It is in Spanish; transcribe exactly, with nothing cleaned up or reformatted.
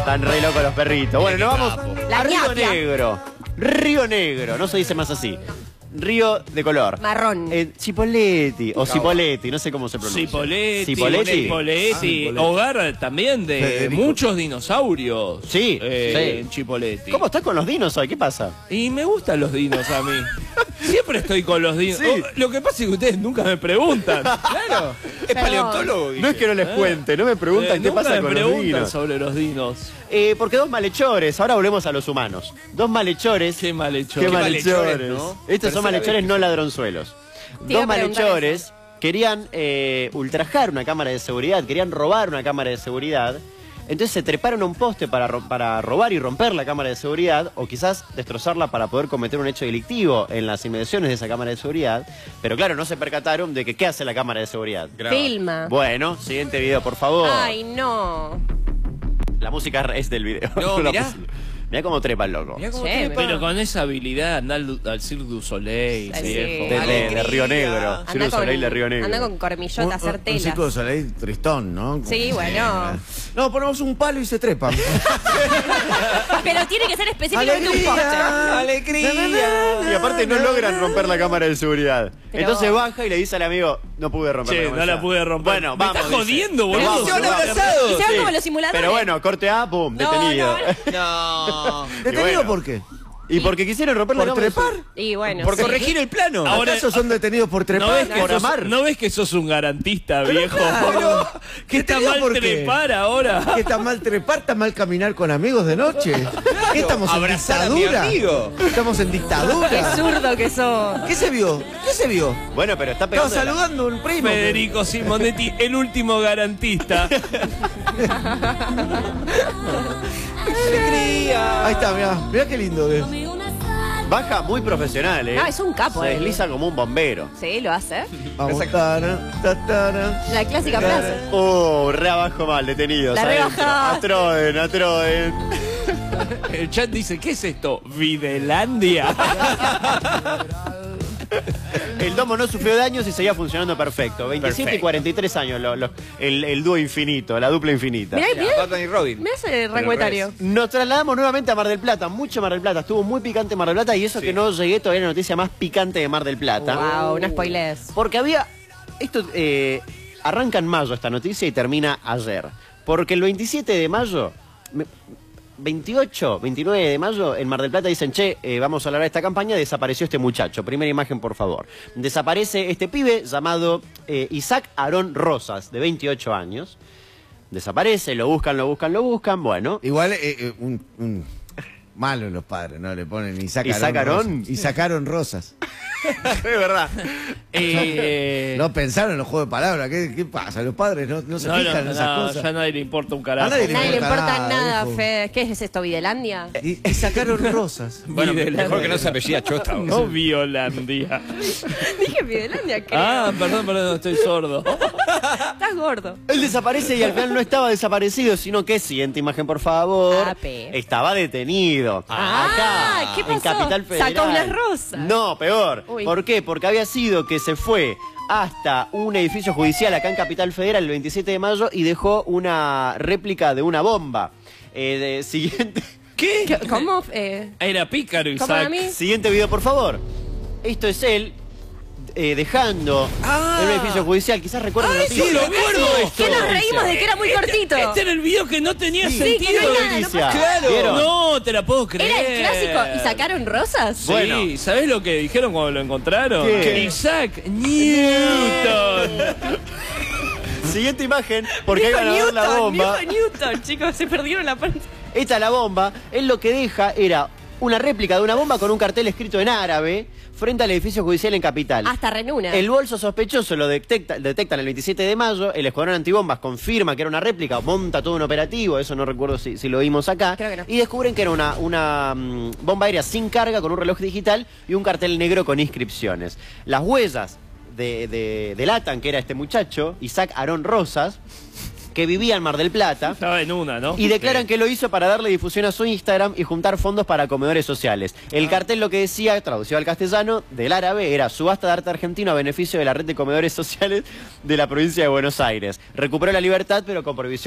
Están re locos los perritos. Bueno, nos vamos La a Río ñapia. Negro. Río Negro, no se dice más así. Río de color. Marrón. Eh, Cipolletti o Cipolletti, no sé cómo se pronuncia. Cipolletti, Cipolletti. Cipolletti, Ah, hogar también de Federico. muchos dinosaurios. Sí, eh, sí. En Cipolletti. ¿Cómo estás con los dinos hoy? ¿Qué pasa? Y me gustan los dinos a mí. Siempre estoy con los dinos. Sí. Oh, lo que pasa es que ustedes nunca me preguntan. Claro. Es paleontólogo. No es que no les cuente, no me preguntan Eh, qué nunca pasa me con los preguntan dinos. sobre los dinos. Eh, porque dos malhechores, ahora volvemos a los humanos. Dos malhechores. Qué malhechor. Qué Qué malhechores. malhechores, ¿no? Estos Tercera son malhechores, vez. no ladronzuelos. Te iba Dos a preguntar malhechores querían eh, ultrajar una cámara de seguridad, querían robar una cámara de seguridad. Entonces se treparon a un poste para, ro- para robar y romper la cámara de seguridad, o quizás destrozarla para poder cometer un hecho delictivo en las inmediaciones de esa cámara de seguridad. Pero claro, no se percataron de que qué hace la cámara de seguridad. Filma. Bueno, siguiente video, por favor. Ay, no. La música es del video. No, La mirá. puse- Mirá cómo trepa el loco. Mirá cómo Che, trepa. Pero con esa habilidad, anda al, al Cirque du Soleil, Sí. viejo. De, de- de Río Negro. Anda Cirque du Soleil de Río Negro. anda con cormillot a hacer Un telas. Circo de Soleil tristón, ¿no? Sí, bueno. No, ponemos un palo y se trepan. Pero tiene que ser específicamente un poste. ¡Alegría! Y aparte no logran romper la cámara de seguridad. Pero- Entonces baja y le dice al amigo, no pude romper Che, la no cámara. la pude romper. Bueno, Me vamos. estás dice. jodiendo, Pero boludo. vamos, Se van vamos. abrazados. Y se van Sí. como los simuladores. Pero bueno, corte A, pum, No, detenido. no, No. ¿Detenido bueno. por qué? Y porque quisieron romper la ¿Por cámara de trepar? seguridad. Y bueno. Por sí. corregir el plano. Ahora- ¿Acaso son detenidos por trepar? ¿No ves, que por sos, amar. ¿No ves que sos un garantista, viejo? claro. ¿Qué está ¿Detenido mal por qué? trepar ahora? ¿Qué está mal trepar? ¿Está mal caminar con amigos de noche? ¿Qué estamos en abrazar a mi dictadura? amigo. Estamos en Qué dictadura. zurdo que sos. ¿Qué se vio? ¿Qué se vio? Bueno, pero está Estaba pegando. saludando a un primo. Federico Simonetti, el último garantista. Ahí está, mirá. Mirá qué lindo que es. Baja muy profesional, ¿eh? No, es un capo, Se eh. desliza como un bombero. Sí, lo hace. Vamos, tara, ta, tara. La clásica frase. Oh, re abajo mal, detenidos. La adentro. rebajaste. Atroden, atroden. El chat dice, ¿qué es esto? Videlandia. El domo no sufrió daños y seguía funcionando perfecto. veintisiete y Perfecto. cuarenta y tres años, lo- lo- el, el dúo infinito, la dupla infinita. Mirá, mirá. Batman y Robin. Me hace recuetario. Nos trasladamos nuevamente a Mar del Plata, mucho Mar del Plata. Estuvo muy picante Mar del Plata y eso que no llegué todavía a la noticia más picante de Mar del Plata. Wow, no spoilers. Porque había. Esto eh, arranca en mayo esta noticia y termina ayer. Porque el veintisiete de mayo. me- veintiocho, veintinueve de mayo, en Mar del Plata dicen, che, eh, vamos a hablar de esta campaña, desapareció este muchacho. Primera imagen, por favor. Desaparece este pibe llamado eh, Isaac Aarón Rosas, de veintiocho años. Desaparece, lo buscan, lo buscan, lo buscan, bueno. Igual, eh, eh, un, un- malo los padres, ¿no? Le ponen y sacaron. ¿Y sacaron? Y sacaron rosas. Es verdad. Eh, No pensaron en los juegos de palabras. ¿Qué, qué pasa? Los padres no, no se no, fijan no, en esas no, cosas. ya a nadie le importa un carajo. A nadie le Nadie le importa importa nada, nada, viejo. Fede. ¿Qué es esto, Videlandia? Y, y sacaron rosas. Bueno, Videlandia. mejor que no se apellida Chota. o No sea. Violandia. Dije Videlandia, creo. Ah, perdón, perdón, estoy sordo. Estás gordo. Él desaparece y al final no estaba desaparecido, sino que, siguiente imagen, por favor, Ape. estaba detenido. Ah, acá, ¿qué en pasó? Capital Federal. Sacó unas rosas. No, peor. Uy. ¿Por qué? Porque había sido que se fue hasta un edificio judicial acá en Capital Federal el veintisiete de mayo y dejó una réplica de una bomba. Eh, de- siguiente, ¿Qué? ¿Qué- ¿Cómo? Eh, Era pícaro, ¿Cómo a Isaac. mí? siguiente video, por favor. Esto es él eh, dejando en un edificio judicial. Quizás recuerden la noticia. sí, lo recuerdo sí, esto. que nos reímos de que era muy cortito. Este era el video que no tenía Sí, sentido. que no hay nada, no Noticia. Claro. ¿Vieron? No, te la puedo creer. Era el clásico. ¿Y sacaron rosas? Sí, Bueno. ¿sabés lo que dijeron cuando lo encontraron? ¿Qué? Isaac Newton. Siguiente imagen, porque ahí Dijo van a ver la Newton, bomba. dijo Newton, chicos, se perdieron la parte. Esta es la bomba. Él lo que deja era una réplica de una bomba con un cartel escrito en árabe frente al edificio judicial en Capital. Hasta Renuna. El bolso sospechoso lo detecta, detectan el veintisiete de mayo, el escuadrón antibombas confirma que era una réplica, monta todo un operativo, eso no recuerdo si, si lo vimos acá, Creo que no. y descubren que era una, una mm, bomba aérea sin carga con un reloj digital y un cartel negro con inscripciones. Las huellas de, de, delatan que era este muchacho, Isaac Aarón Rosas, que vivía en Mar del Plata. Estaba en una, ¿no? Y declaran que lo hizo para darle difusión a su Instagram y juntar fondos para comedores sociales. El cartel lo que decía, traducido al castellano, del árabe, era subasta de arte argentino a beneficio de la red de comedores sociales de la provincia de Buenos Aires. Recuperó la libertad, pero con prohibición